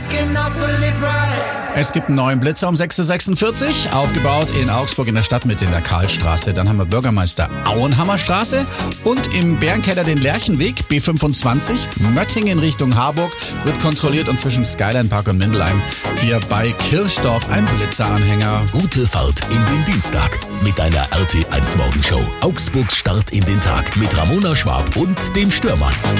Es gibt einen neuen Blitzer um 6.46 Uhr, aufgebaut in Augsburg in der Stadtmitte in der Karlstraße. Dann haben wir Bürgermeister Auenhammerstraße und im Bärenkeller den Lerchenweg B25. Möttingen Richtung Harburg wird kontrolliert und zwischen Skyline Park und Mindelheim hier bei Kirchdorf ein Blitzeranhänger. Gute Fahrt in den Dienstag mit deiner RT1 Morgenshow. Augsburgs Start in den Tag mit Ramona Schwab und dem Stürmann.